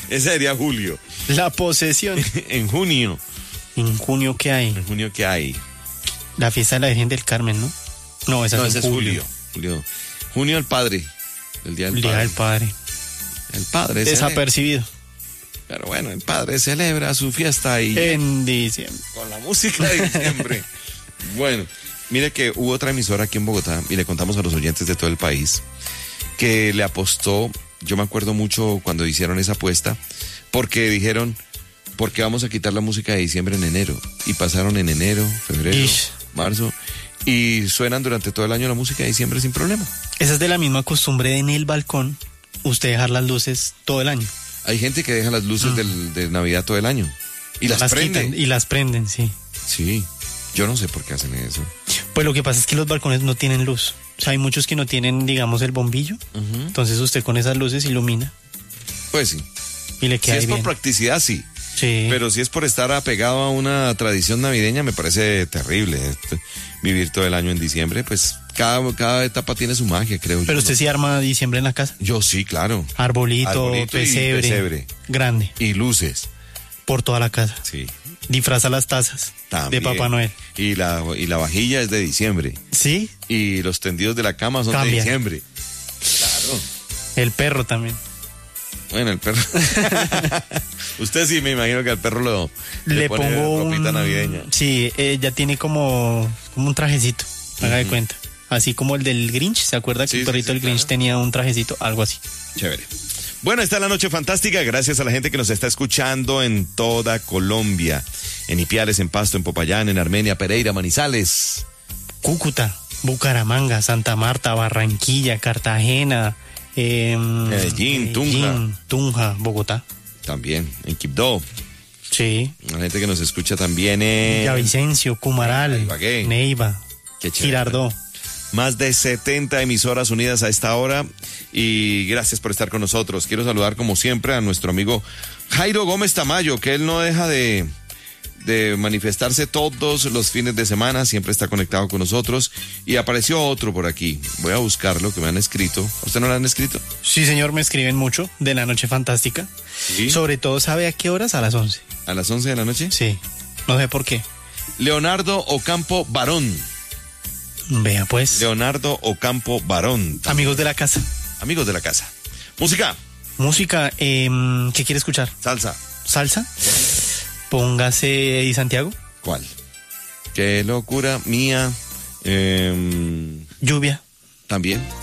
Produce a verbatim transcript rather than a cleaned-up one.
Ese sería julio. La posesión. En junio. ¿En junio qué hay? En junio, ¿qué hay? La fiesta de la Virgen del Carmen, ¿no? No, esa No, es ese en es julio. julio. Julio. Junio el padre. El día del El Día padre. del Padre. El padre celebra. Desapercibido. Pero bueno, el padre celebra su fiesta y En diciembre. con la música de diciembre. Bueno, mire que hubo otra emisora aquí en Bogotá y le contamos a los oyentes de todo el país que le apostó. Yo me acuerdo mucho cuando hicieron esa apuesta porque dijeron, porque vamos a quitar la música de diciembre en enero, y pasaron en enero, febrero, Ish. marzo, y suenan durante todo el año la música de diciembre sin problema. Esa es de la misma costumbre de en el balcón, usted dejar las luces todo el año. Hay gente que deja las luces Mm. del, de Navidad todo el año y las, prende. quitan y las prenden, sí. Sí, yo no sé por qué hacen eso. Pues lo que pasa es que los balcones no tienen luz. O sea, hay muchos que no tienen, digamos, el bombillo. Uh-huh. Entonces usted con esas luces ilumina Pues sí. y le Si queda es ahí por bien. practicidad, sí. Sí. Pero si es por estar apegado a una tradición navideña, me parece terrible. Este, vivir todo el año en diciembre, pues cada, cada etapa tiene su magia, creo yo. Pero usted ¿no? sí arma diciembre en la casa. Yo sí, claro. Arbolito, Arbolito y pesebre, pesebre. grande, Y luces, por toda la casa. sí. Disfraza las tazas También. de Papá Noel. Y la, y la vajilla es de diciembre. Sí, Y los tendidos de la cama son Cambian. de diciembre. Claro. el perro también. Bueno, el perro. Usted sí, me imagino que al perro lo, le, Le pone pongo ropita un... navideña. Sí, eh, ya tiene como, como un trajecito, haga de cuenta. Así como el del Grinch, ¿se acuerda que Sí, el sí, perrito sí, del Grinch claro. tenía un trajecito? Algo así. Chévere. Bueno, esta es la noche fantástica. Gracias a la gente que nos está escuchando en toda Colombia. En Ipiales, en Pasto, en Popayán, en Armenia, Pereira, Manizales. Cúcuta, Bucaramanga, Santa Marta, Barranquilla, Cartagena, eh, Medellín, Tunja. Tunja, Bogotá. También en Quibdó. Sí. La gente que nos escucha también en Villavicencio, Cumaral, Ibagué. Neiva, Qué chévere. Girardó. Más de setenta emisoras unidas a esta hora y gracias por estar con nosotros. Quiero saludar como siempre a nuestro amigo Jairo Gómez Tamayo, que él no deja de, de manifestarse todos los fines de semana, siempre está conectado con nosotros y apareció otro por aquí. Voy a buscarlo, que me han escrito. ¿A usted no lo han escrito? Sí, señor, me escriben mucho de la noche fantástica. Sí. Sobre todo, ¿sabe a qué horas? A las once. ¿A las once de la noche? Sí, no sé por qué. Leonardo Ocampo Barón. Vea pues. Leonardo Ocampo Barón. Amigos de la casa. Amigos de la casa. Música. Música, eh, ¿qué quiere escuchar? Salsa. ¿Salsa? Póngase Eddie Santiago. ¿Cuál? Qué locura mía. Eh, Lluvia. también.